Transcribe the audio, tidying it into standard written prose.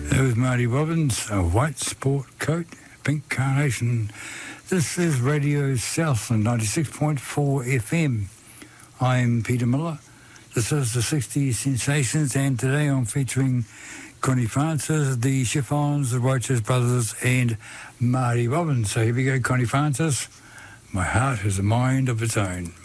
There was Marty Robbins, a white sport coat, pink carnation. This is Radio Southland 96.4 FM. I'm Peter Miller. This is the 60s Sensations, and today I'm featuring Connie Francis, the Chiffons, the Roaches Brothers, and Marty Robbins. So here we go, Connie Francis. My heart has a mind of its own.